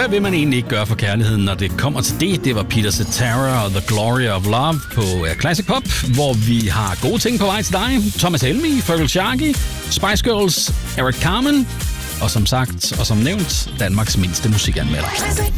Hvad vil man egentlig ikke gøre for kærligheden, når det kommer til det? Det var Peter Cetera og The Glory of Love på Classic Pop, hvor vi har gode ting på vej til dig. Thomas Helmig, Fergal Sharkey, Spice Girls, Eric Carmen og som sagt, og som nævnt, Danmarks mindste musikanmelder.